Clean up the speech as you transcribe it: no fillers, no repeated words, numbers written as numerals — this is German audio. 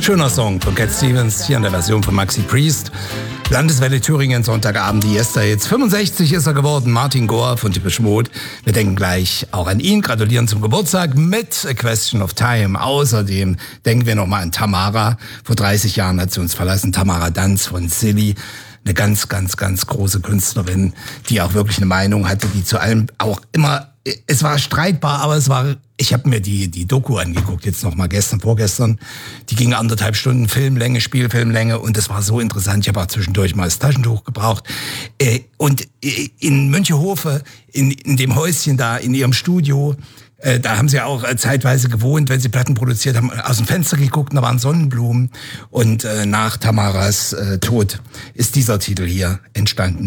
Schöner Song von Cat Stevens, hier in der Version von Maxi Priest. Landeswelle Thüringen, Sonntagabend, die Esther jetzt. 65 ist er geworden, Martin Gore von Depeche Mode. Wir denken gleich auch an ihn, gratulieren zum Geburtstag mit A Question of Time. Außerdem denken wir nochmal an Tamara. Vor 30 Jahren hat sie uns verlassen, Tamara Danz von Silly. Eine ganz, ganz, ganz große Künstlerin, die auch wirklich eine Meinung hatte, die zu allem auch immer, es war streitbar, aber ich habe mir die Doku angeguckt, jetzt nochmal vorgestern. Die ging 1,5 Stunden, Filmlänge, Spielfilmlänge, und das war so interessant. Ich habe auch zwischendurch mal das Taschentuch gebraucht. Und in Münchehofe, in dem Häuschen da, in ihrem Studio, da haben sie auch zeitweise gewohnt, wenn sie Platten produziert haben, aus dem Fenster geguckt, und da waren Sonnenblumen. Und nach Tamaras Tod ist dieser Titel hier entstanden.